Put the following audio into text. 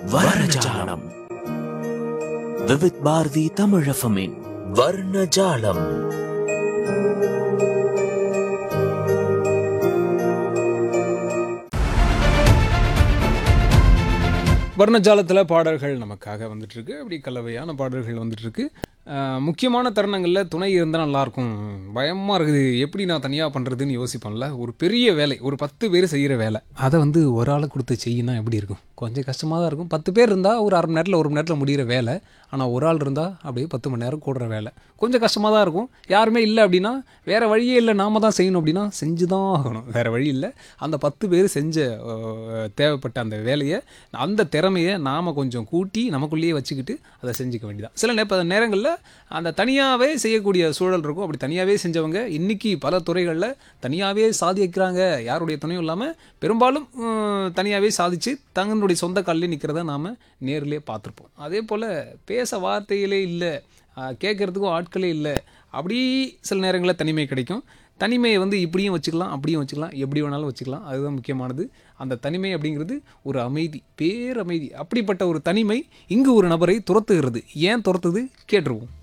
வர்ணஜாலம். விவித் பாரதி தமிழஃபமின் வர்ணஜாலம். வர்ணஜாலத்தில் பாடல்கள் நமக்காக வந்துட்டுருக்கு. அப்படி கலவையான பாடல்கள் வந்துட்டுருக்கு. முக்கியமான தருணங்களில் துணை இருந்தால் நல்லாயிருக்கும். பயமாக இருக்குது, எப்படி நான் தனியாக பண்ணுறதுன்னு யோசிப்பேன்ல. ஒரு பெரிய வேலை, ஒரு 10 பேர் செய்கிற வேலை, அதை வந்து ஒரு ஆளை கொடுத்து செய்யினா எப்படி இருக்கும்? கொஞ்சம் கஷ்டமாக தான் இருக்கும். 10 பேர் இருந்தால் ஒரு 1/2 மணி நேரத்தில் 1 மணி நேரத்தில் முடிகிற வேலை. ஆனால் ஒரு ஆள் இருந்தால் அப்படியே 10 மணி நேரம் கூடுற வேலை. கொஞ்சம் கஷ்டமாக தான் இருக்கும். யாருமே இல்லை அப்படின்னா, வேறு வழியே இல்லை, நாம தான் செய்யணும் அப்படின்னா செஞ்சு தான் ஆகணும், வேறு வழி இல்லை. அந்த 10 பேர் செஞ்ச தேவைப்பட்ட அந்த வேலையை, அந்த திறமையை நாம் கொஞ்சம் கூட்டி நமக்குள்ளேயே வச்சுக்கிட்டு அதை செஞ்சுக்க வேண்டியதான். சில நேரங்களில் அந்த தனியாகவே செய்யக்கூடிய சூழல் இருக்கும். அப்படி தனியாகவே செஞ்சவங்க இன்றைக்கி பல துறைகளில் தனியாகவே சாதிக்கிறாங்க. யாருடைய துணையும் இல்லாமல் பெரும்பாலும் தனியாகவே சாதித்து தங்களுடைய சொந்த காலிலே நிற்கிறத நாம் நேரிலே பார்த்துருப்போம். அதே போல் பேச வார்த்தைகளே இல்லை, கேட்குறதுக்கும் ஆட்களே இல்லை, அப்படி சில நேரங்களில் தனிமை கிடைக்கும். தனிமையை வந்து இப்படியும் வச்சுக்கலாம், அப்படியும் வச்சுக்கலாம், எப்படி வேணாலும் வச்சுக்கலாம். அதுதான் முக்கியமானது. அந்த தனிமை அப்படிங்கிறது ஒரு அமைதி, பேரமைதி. அப்படிப்பட்ட ஒரு தனிமை இங்கு ஒரு நபரை துரத்துகிறது. ஏன் துரத்துது கேட்டுருவோம்.